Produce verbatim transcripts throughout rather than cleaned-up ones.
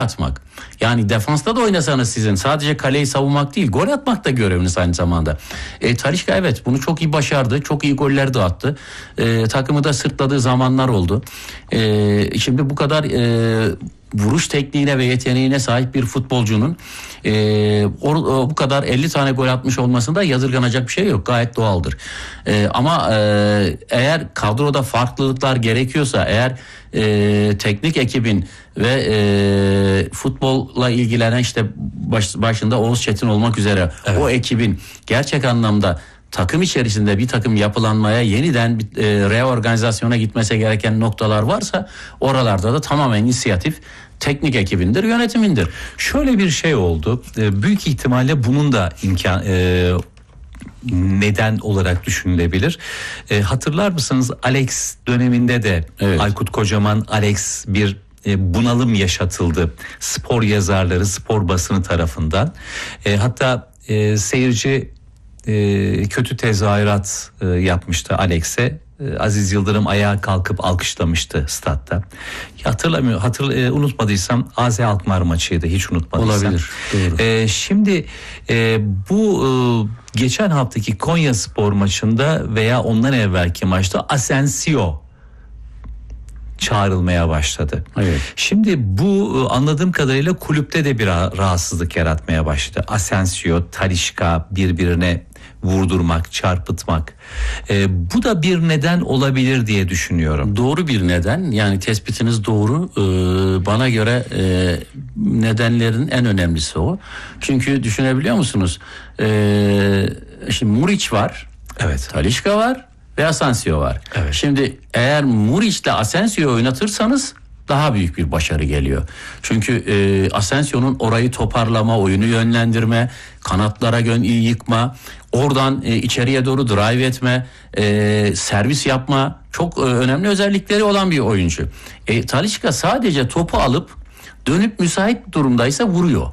atmak. Yani defansta da oynasanız sizin sadece kaleyi savunmak değil, gol atmak da göreviniz aynı zamanda. E, Talisca evet bunu çok iyi başardı. Çok iyi goller de attı. E, takımı da sırtladığı zamanlar oldu. E, şimdi bu kadar e, vuruş tekniğine ve yeteneğine sahip bir futbolcunun e, o, o, bu kadar elli tane gol atmış olmasında yadırganacak bir şey yok. Gayet doğaldır. E, ama e, eğer kadroda farklılıklar gerekiyorsa, eğer e, teknik ekibin ve e, futbolla ilgilenen işte baş, başında Oğuz Çetin olmak üzere evet. o ekibin gerçek anlamda takım içerisinde bir takım yapılanmaya, yeniden bir e, reorganizasyona gitmesi gereken noktalar varsa oralarda da tamamen inisiyatif teknik ekibindir, yönetimindir. Şöyle bir şey oldu. E, büyük ihtimalle bunun da imkan e, neden olarak düşünülebilir. E, hatırlar mısınız Alex döneminde de evet. Aykut Kocaman, Alex bir e, bunalım yaşatıldı. Spor yazarları, spor basını tarafından. E, hatta e, seyirci e, kötü tezahürat e, yapmıştı Alex'e. E, Aziz Yıldırım ayağa kalkıp alkışlamıştı statta. Hatırlamıyor, hatır, e, unutmadıysam A Z Alkmaar maçıydı, hiç unutmadıysam. Olabilir. Doğru. E, şimdi e, bu e, geçen haftaki Konyaspor maçında veya ondan evvelki maçta Asensio çağrılmaya başladı. Evet. Şimdi bu anladığım kadarıyla kulüpte de bir rahatsızlık yaratmaya başladı. Asensio, Talisca birbirine vurdurmak, çarpıtmak. Ee, bu da bir neden olabilir diye düşünüyorum. Doğru bir neden. Yani tespitiniz doğru. Ee, bana göre e, nedenlerin en önemlisi o. Çünkü düşünebiliyor musunuz? Ee, şimdi Muriç var. Evet. Talisca var. Ve Asensio var. Evet. Şimdi eğer Muriç'le Asensio'yu oynatırsanız daha büyük bir başarı geliyor. Çünkü e, Asensio'nun orayı toparlama, oyunu yönlendirme, kanatlara yön yıkma, oradan e, içeriye doğru drive etme, e, servis yapma çok e, önemli özellikleri olan bir oyuncu. E, Talisca sadece topu alıp dönüp müsait durumdaysa vuruyor.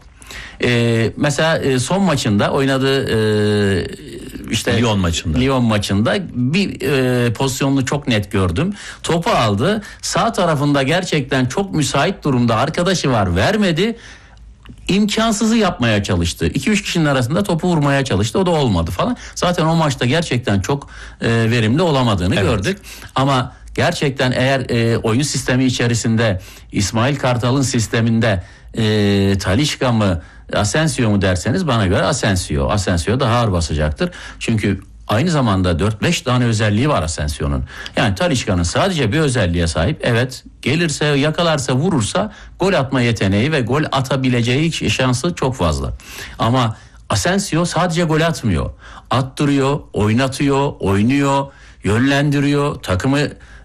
E, mesela e, son maçında oynadığı e, işte Lyon maçında. Lyon maçında bir e, pozisyonunu çok net gördüm. Topu aldı. Sağ tarafında gerçekten çok müsait durumda arkadaşı var, vermedi. İmkansızı yapmaya çalıştı. iki üç kişinin arasında topu vurmaya çalıştı. O da olmadı falan. Zaten o maçta gerçekten çok e, verimli olamadığını evet. gördük. Ama gerçekten eğer e, oyun sistemi içerisinde İsmail Kartal'ın sisteminde e, Talisca mı Asensio mu derseniz bana göre Asensio. Asensio daha ağır basacaktır. Çünkü aynı zamanda dört beş tane özelliği var Asensio'nun. Yani Talisca'nın sadece bir özelliğe sahip. Evet, gelirse, yakalarsa, vurursa gol atma yeteneği ve gol atabileceği şansı çok fazla. Ama Asensio sadece gol atmıyor. Attırıyor, oynatıyor, oynuyor, yönlendiriyor, takımı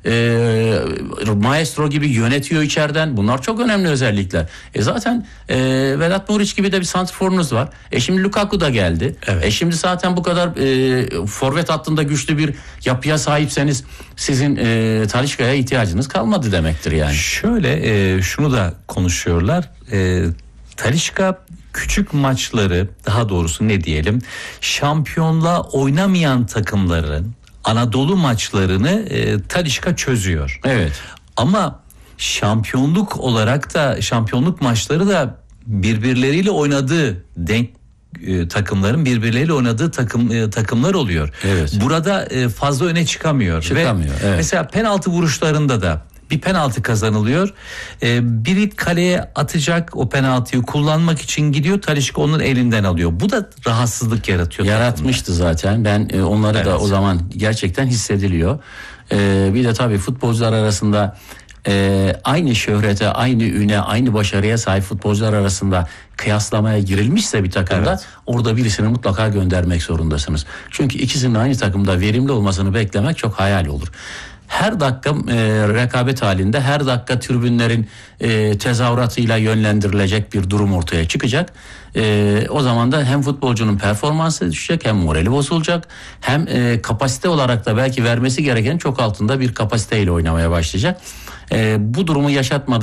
e, maestro gibi yönetiyor içeriden. Bunlar çok önemli özellikler. E zaten e, Vedat Muriç gibi de bir santrforunuz var. E şimdi Lukaku da geldi. Evet. E şimdi zaten bu kadar e, forvet hattında güçlü bir yapıya sahipseniz sizin e, Talisca'ya ihtiyacınız kalmadı demektir yani. Şöyle e, şunu da konuşuyorlar. E, Talisca küçük maçları, daha doğrusu ne diyelim, şampiyonla oynamayan takımların Anadolu maçlarını e, Talisca çözüyor. Evet. Ama şampiyonluk olarak da şampiyonluk maçları da birbirleriyle oynadığı denk e, takımların birbirleriyle oynadığı takım e, takımlar oluyor. Evet. Burada e, fazla öne çıkamıyor. Çıkamıyor. Ve evet. Mesela penaltı vuruşlarında da bir penaltı kazanılıyor. Ee, biri kaleye atacak, o penaltıyı kullanmak için gidiyor. Talisca onun elinden alıyor. Bu da rahatsızlık yaratıyor. Yaratmıştı takımda. Zaten. Ben e, onları evet. da o zaman gerçekten hissediliyor. Ee, bir de tabii futbolcular arasında e, aynı şöhrete, aynı üne, aynı başarıya sahip futbolcular arasında kıyaslamaya girilmişse bir takımda evet. orada birisini mutlaka göndermek zorundasınız. Çünkü ikisinin aynı takımda verimli olmasını beklemek çok hayal olur. Her dakika e, rekabet halinde, her dakika tribünlerin e, tezahüratıyla yönlendirilecek bir durum ortaya çıkacak. E, o zaman da hem futbolcunun performansı düşecek, hem morali bozulacak, hem e, kapasite olarak da belki vermesi gereken çok altında bir kapasiteyle oynamaya başlayacak. E, bu durumu yaşatmadan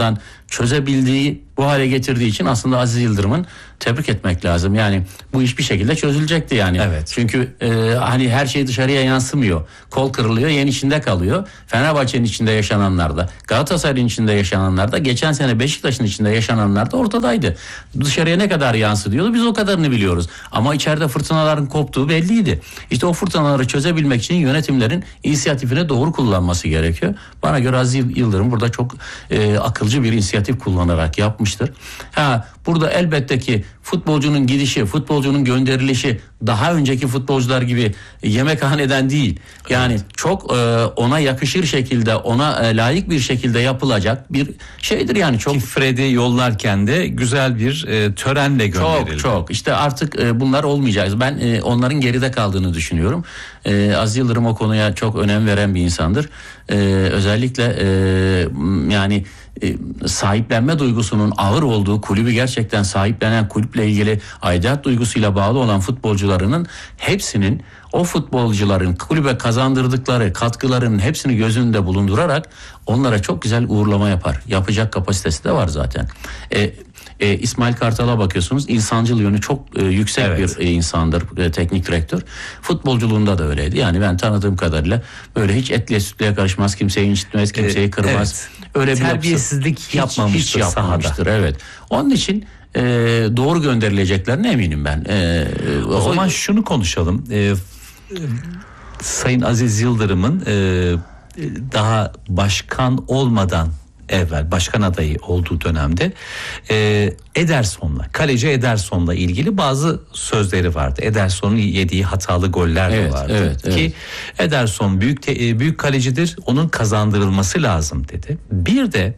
çözebildiği, bu hale getirdiği için aslında Aziz Yıldırım'ın tebrik etmek lazım. Yani bu iş bir şekilde çözülecekti yani. Evet. Çünkü e, hani her şey dışarıya yansımıyor. Kol kırılıyor, yen içinde kalıyor. Fenerbahçe'nin içinde yaşananlarda, Galatasaray'ın içinde yaşananlarda, geçen sene Beşiktaş'ın içinde yaşananlarda ortadaydı. Dışarıya ne kadar yansıtıyordu biz o kadarını biliyoruz. Ama içeride fırtınaların koptuğu belliydi. İşte o fırtınaları çözebilmek için yönetimlerin inisiyatifini doğru kullanması gerekiyor. Bana göre Aziz Yıldırım burada çok e, akılcı bir inisiyatif kullanarak yapmıştır. Ha, burada elbette ki futbolcunun gidişi, futbolcunun gönderilişi daha önceki futbolcular gibi yemekhaneden değil. Yani evet. çok e, ona yakışır şekilde, ona e, layık bir şekilde yapılacak bir şeydir yani. Çok Ki Fred'i yollarken de güzel bir e, törenle gönderildi. Çok çok işte artık e, bunlar olmayacak. Ben e, onların geride kaldığını düşünüyorum. E, Aziz Yıldırım o konuya çok önem veren bir insandır. E, özellikle e, yani e, sahiplenme duygusunun ağır olduğu, kulübü gerçekten sahiplenen, kulüple ilgili aidat duygusuyla bağlı olan futbolcularının hepsinin, o futbolcuların kulübe kazandırdıkları katkıların hepsini göz önünde bulundurarak onlara çok güzel uğurlama yapar. Yapacak kapasitesi de var zaten. E, e, İsmail Kartal'a bakıyorsunuz, insancıl yönü çok e, yüksek evet. bir e, insandır, e, teknik direktör. Futbolculuğunda da öyleydi. Yani ben tanıdığım kadarıyla böyle hiç etliye sütlüye karışmaz, kimseyi incitmez, kimseyi kırmaz. Evet. Öyle bir terbiyesizlik hiç, yapmamıştır, hiç yapmamıştır sahada. Evet. Onun için e, doğru gönderileceklerine eminim ben. E, o, o zaman şunu konuşalım. E, e, Sayın Aziz Yıldırım'ın e, daha başkan olmadan evvel, başkan adayı olduğu dönemde e, Ederson'la, kaleci Ederson'la ilgili bazı sözleri vardı. Ederson'un yediği hatalı goller evet, de vardı. Evet, Ki evet. Ederson büyük te, büyük kalecidir, onun kazandırılması lazım dedi. Bir de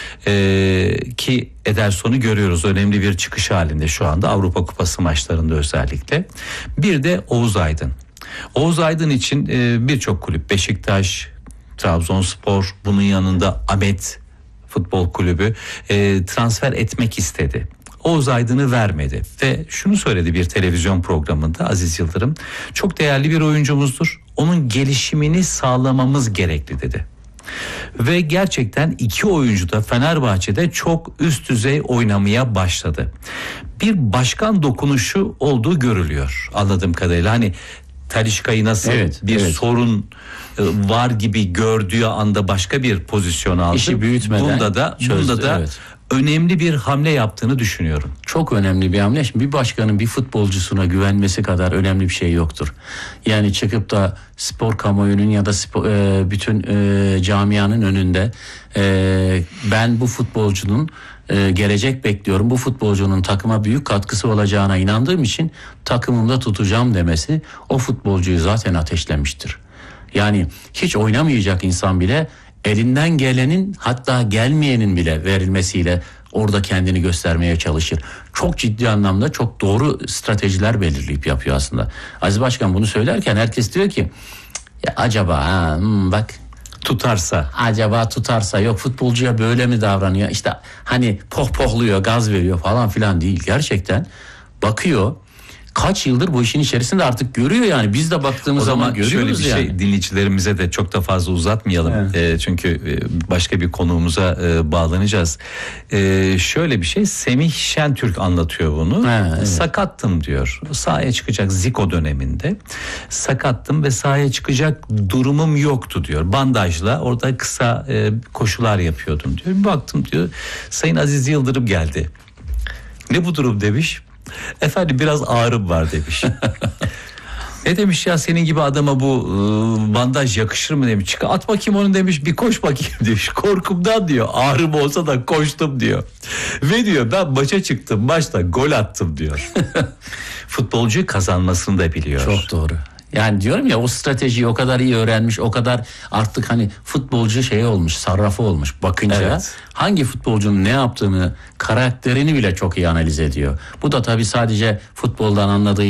e, ki Ederson'u görüyoruz, önemli bir çıkış halinde şu anda Avrupa Kupası maçlarında özellikle. Bir de Oğuz Aydın. Oğuz Aydın için e, birçok kulüp, Beşiktaş, Trabzonspor, bunun yanında Ahmet Futbol Kulübü e, transfer etmek istedi. Oğuz Aydın'ı vermedi ve şunu söyledi bir televizyon programında Aziz Yıldırım: çok değerli bir oyuncumuzdur, onun gelişimini sağlamamız gerekli dedi. Ve gerçekten iki oyuncu da Fenerbahçe'de çok üst düzey oynamaya başladı. Bir başkan dokunuşu olduğu görülüyor anladığım kadarıyla. Hani Talisca'yı nasıl evet, bir evet. sorun var gibi gördüğü anda başka bir pozisyon aldı. İşi büyütmeden bunda da çözdü, bunda da evet. önemli bir hamle yaptığını düşünüyorum. Çok önemli bir hamle. Şimdi bir başkanın bir futbolcusuna güvenmesi kadar önemli bir şey yoktur. Yani çıkıp da spor kamuoyunun ya da spor, e, bütün e, camianın önünde e, ben bu futbolcunun e, gelecek bekliyorum, bu futbolcunun takıma büyük katkısı olacağına inandığım için takımımda tutacağım demesi o futbolcuyu zaten ateşlemiştir. Yani hiç oynamayacak insan bile elinden gelenin, hatta gelmeyenin bile verilmesiyle orada kendini göstermeye çalışır. Çok ciddi anlamda çok doğru stratejiler belirleyip yapıyor aslında. Aziz Başkan bunu söylerken herkes diyor ki ya acaba ha, hmm, bak tutarsa, acaba tutarsa, yok futbolcuya böyle mi davranıyor, işte hani pohpohluyor, gaz veriyor falan filan değil. Gerçekten bakıyor. Kaç yıldır bu işin içerisinde, artık görüyor yani. Biz de baktığımız o zaman, zaman görüyoruz şöyle bir yani. şey, dinleyicilerimize de çok da fazla uzatmayalım. Evet. E, çünkü e, başka bir konuğumuza e, bağlanacağız. E, şöyle bir şey, Semih Şentürk anlatıyor bunu. Ha, evet. Sakattım diyor. Sahaya çıkacak Zico döneminde. Sakattım ve sahaya çıkacak durumum yoktu diyor. Bandajla orada kısa e, koşular yapıyordum diyor. Bir baktım diyor, Sayın Aziz Yıldırım geldi. Ne bu durum demiş. Efendim biraz ağrım var demiş. Ne demiş ya, senin gibi adama bu e, bandaj yakışır mı demiş. Çık at bakayım onu demiş, bir koş bakayım demiş. Korkumdan diyor, ağrım olsa da koştum diyor. Ve diyor ben maça çıktım, maçta gol attım diyor. Futbolcu kazanmasını da biliyor. Çok doğru. Yani diyorum ya, o stratejiyi o kadar iyi öğrenmiş, o kadar artık hani futbolcu şey olmuş, sarrafı olmuş. Bakınca evet. hangi futbolcunun ne yaptığını, karakterini bile çok iyi analiz ediyor. Bu da tabii sadece futboldan anladığı